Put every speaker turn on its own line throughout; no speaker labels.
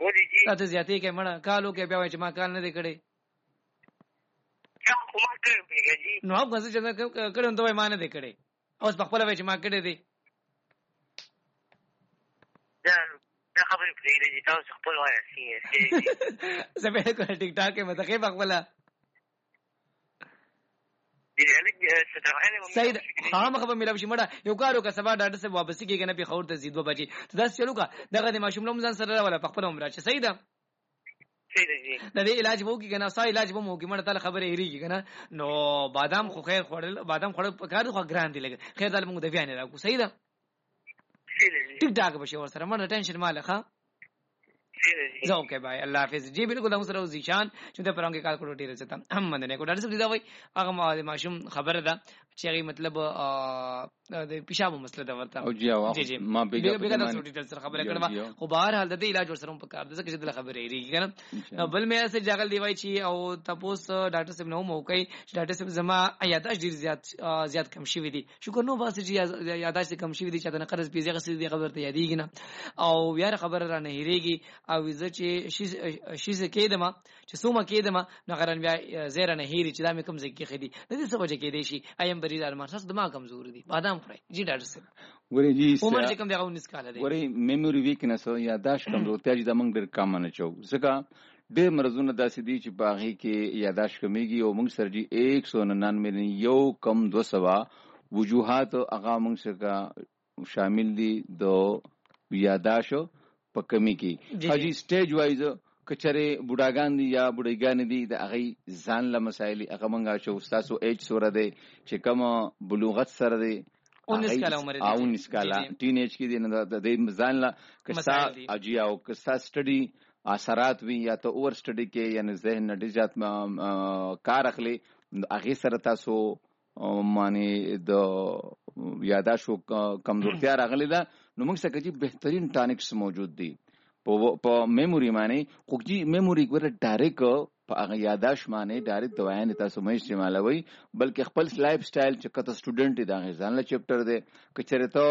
ودی جی
تاسو زیاتې کې مړه کالو کې بیا وای چې ما کال نه دی کړی
چا کومه کوي جی
نو هغه څه چې کړم دوی ما نه دی کړی اوس په خپل وای چې ما کړی دی
دا خبرې پرې دي تاسو خپل وایي سي
زه به کو ټیک ټاک کې متخې بخبلا سید خام خبر ملا بشي مړه یو کارو کا سبا ډاډه سه واپسی کېږي نه په خور ته زیدو بچي دا چلو کا دغه د ماشوم لوم ځان سره ولا خپل عمر چې سید د دې علاج وو کې کنه سای علاج وو مو کې مړه تعالی خبره هریږي کنه نو بادام خو خیر خوړل بادام خوړل په کار خو ګران دي لګ خیر تعالی موږ د بیان راکو سید ټیک ټاک بشي ور سره مړه ټینشن مال ښه زه اوکے بھائی الله حافظ جی بالکل هم سره زیشان چې د پرانګه کال کوټی رسته هم مننه کو ډاډه سم دی دا وای هغه ماشوم خبره ده چې هغه مطلب د پیشاب مسله ده ورته
جی ما بیګه
دا ډیټیل سره خبره کړم خو بهر حال د علاج ور سره په کار ده چې د خبره یې کنه بل مې اسه جاګل دی وای چې او تاسو ډاکټر صاحب نو موقع ډاکټر صاحب زما یاداش ډیر زیات کم شوی دي شکر نو واسه چې یاداش کم شوی دي چې د قرض پیسې غسې دي خبرته یادېږي نه او یار خبره را نه هریږي او زه چې شي کېدم چې سومه کېدم نو غران بیا زیره نه هېری چې دا مې کوم ځای کې خېدي د دې څه وجه کې دی شي ایم بری ارمان تاسو دماغ کمزور دي بادام خوري جی ډاکټر صاحب
ګورې جی
عمر چې کوم دی 19 کال دی
ګورې میموري ویکنس یا داش کمزورتیا چې د موږ ډېر کم نه چو ځکه ډېر مرزونه داسې دي چې باغی کې یاداش کمیږي او موږ سره جی 199 یو کم 200 وجوهات هغه موږ سره شامل دي د یاداش په کمی کې حاجی سټیج وایز کچره بوډاګان دي یا بوډایګان دي د هغه ځان له مسایل هغه منګه شو استادو ایج سره دی چې کوم بلوغت سره دی
19 کاله عمر دی
19 کاله ټین ایج کې دی نه د ځان له کسا اجي او کسا سټډي اثرات وی یا ته اور سټډي کې یعنی ذهن نه ډیجات کار اخلي هغه سره تاسو معنی د یاداشو کمزورتیا راغلی ده نو موږ څنګه چې بهترین ټانکس موجود دي په میموري باندې خوږی میموري ګوره ډایرک په هغه یاداش باندې ډایرک دوايان تاسو مې استعمالوي بلکې خپل لایف سټایل چې کته سټوډنټ دی دا ځان له چپټر دی کچره ته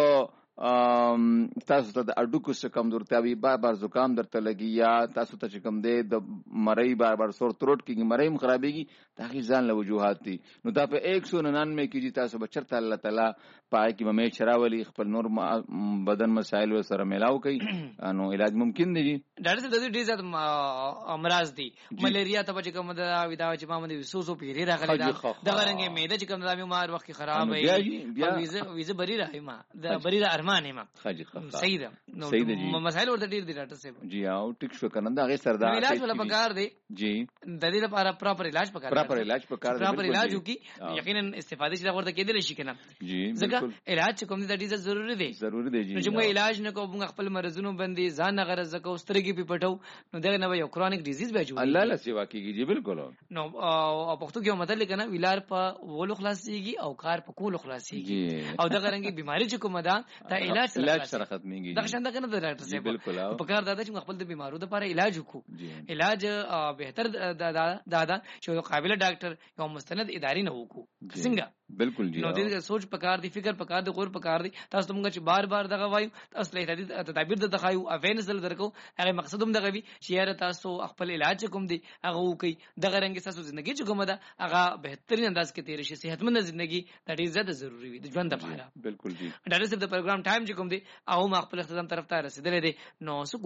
تاسو ته د اډوکو څخه کمزورتیا وي بار زکام درته لګي یا تاسو ته چې کم دی د مړی بار سور تروټ کېږي مړی خرابېږي دا غي ځان له وجوهات دي نو دا په 199 کې تاسو بچرته الله تعالی پای کې مې چراولي خپل نور بدن مسائل سره ملاو کوي نو علاج ممکن دی
ډاکټر صاحب د دې ډیر زیات امراض دي ملیریا ته چې کوم دا ودا چې ما باندې وسوسو پیری راغلی دا دغه رنګ معده چې کوم دا مې مار وخت خراب وي ویزه بری راهي ما دا بری ارمان ما
خاجي
صحیح ده نو مسائل ورته ډیر دي ډاکټر صاحب
جی او ټیک شو کنه دا غي سردا
علاج ولا پکار دی
جی
د دې لپاره پراپر علاج پکار
پراپر علاج پکار دی
پراپر علاج وکي یقینا استفاده چې ورته کېدل شي کنه
جی
ځکه علاج کوم دي د دې ضروري دی
جی
چې موږ علاج نه کوو موږ خپل مرزونو باندې ځان نه غرض کوو سترګې په پټو نو دغه نه یو کرونیک ډیزیز به جوړ
الله له سیوا کیږي جی بالکل
نو او پښتو کې مطلب کنه ویلار په ولو خلاصيږي او کار په کولو خلاصيږي او دغه رنګي بیماری چې کومه ده ته علاج
سره ختميږي
دا څنګه کنه د ډاکټر صاحب په کار دا چې خپل د بیمارو لپاره علاج وکړو علاج بهتر دا چې قابل ډاکټر یو مستند اداري نه وکړو څنګه
بالکل جی
نو دې سوچ پکار دی فکر پکار دی غور پکار دی تاسو موږ چې بار دغه وایو تاسو له تدابیر د تخایو اوینس درکو هغه مقصد هم دغه وی چې یاره تاسو خپل علاج کوم دی هغه وکي دغه رنګ تاسو ژوندۍ چې کومه ده هغه بهترین انداز کې تیر شي صحتمند ژوندۍ د ډیر زیاته ضروری وي د ژوند لپاره
بالکل جی
ډاکټر صاحب د پروګرام ټایم چې کوم دی او ما خپل اختتام طرف ته رسیدلې دي نو سکو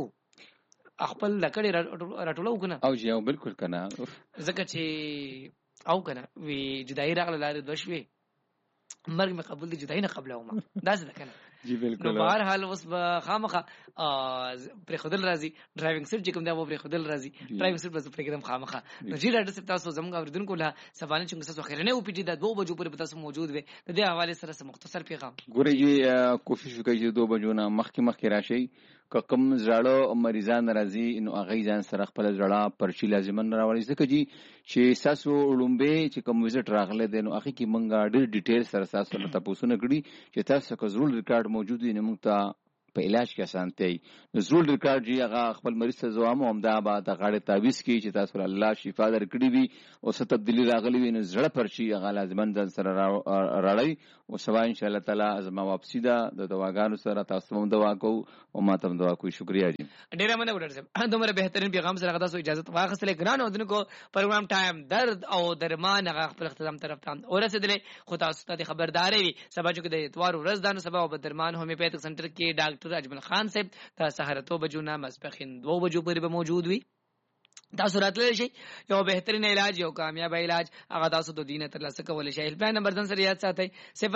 خپل لکړې راټولو کنه
او جی او بالکل کنه
زکه چې او کنه وی جدای راغله لارې دوشوي مرګ مې قبول دي جدای نه قبل او ما دا څه کنه
جی بالکل
نو بهر حال اوس خامخه پر خودل راځي ډرایوینګ سیټ چې کوم دا و پر خودل راځي ډرایوینګ سیټ بس پر کېدم خامخه نو جی ډاکټر صاحب تاسو زموږ اوریدونکو له سبانه چې تاسو خیرنه او پی ډی د 2 بجو پر تاسو موجود وي د دې حواله سره مختصر پیغام
ګورې جی کوشش وکړئ چې 2 بجو نه مخکې راشي کوم زړه مریضان راځي نو هغه ځان سره خپل زړه پرچی لازمن راوړي ځکه جی چې تاسو لومبه چې کوم وزټ راغله دي نو هغه کې مونږه ډېر ډیټیل سره تاسو ته پوښتنه کړې چې تاسو کو ضرور ریکارډ موجود دی نو موږ ته په علاج کې اسانتي زول ریکارډ جی هغه خپل مریض ته زوامو همدا بعد غاړه تعویز کی چې تاسو الله شفا درکړي وي او څه تبدیلی راغلی وي نو زړه پرشي هغه لازمن ځان سره راړی او سبا ان شاء الله تعالی ازما واپسی ده د دواګانو سره تاسو هم دوا کو او ما ته دوا کوي شکریا جی
ډیره مننه ډاکټر صاحب دومره بهترین پیغام سره غدا سو اجازه واخستل ګران او دنه کو پروګرام ټایم درد او درمان هغه خپل اختتام طرف ته ورسېدلې خو تاسو ته خبرداري وي سبا چې د اتوار ورځ دانو سبا او درمان هومیوپیتھک سنټر کې ډاکټر اجمل خان صاحب د سحر 2 بجو نه مسپخین 2 بجو پورې به موجود وي تاسو راتللی شئ یو بهترین علاج یو کامیاب علاج هغه تاسو د دینه ترلاسه کولای شئ هیلپ لاین نمبر ځان سره یاد ساتئ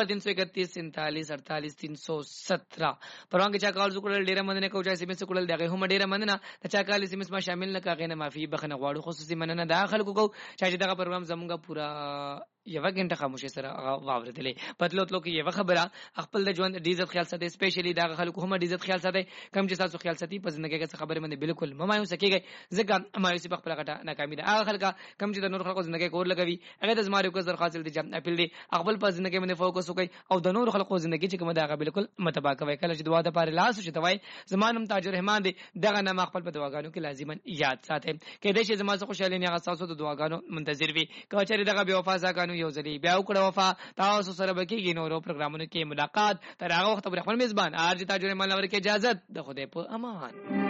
0331484317 پروان کې چا کال وکړل ډیره مننه کوم چې سیمه کولل دغه هم ډیره مننه چې چا کال سیمه ما شامل نه کاغې نه معافي بخنه غواړو خصوصي مننه داخل کو چې دغه پروګرام زمونږه پورا یو غنټه خاموشي سره واوریدلې پتلوتلو کې یو خبره خپل د ژوند د عزت خیال ساتي سپیشلی دا خلکو هم د عزت خیال ساتي کم چې تاسو خیال ساتي په ژوندۍ کې څه خبره باندې بالکل مایوس کیږي ځکه مایوسی په خپل غټه ناکامي ده هغه خلک کم چې د نور خلکو ژوندۍ کور لګوي هغه د زماري کو زر حاصل دي جام اپیل دي خپل په ژوندۍ باندې فوکس وکړي او د نور خلکو ژوندۍ چې کومه دا بالکل متبا کوي کله چې دعا د پاره لاس شي توای زمانم تاج الرحمن دي دغه نه خپل په دعاګانو کې لازما یاد ساتي کې د شي زما څخه خوشاله نه غساسو د دعاګانو منتظر وي کچري دغه بیا وفا ځکانو یو ځلی بیا وفا تاسو سره به کېږي نورو پروګرامونو کې ملاقات تر هغه وخت پر خپل میزبان ارج تاج الرحمن لور کې اجازه د خدای په امان.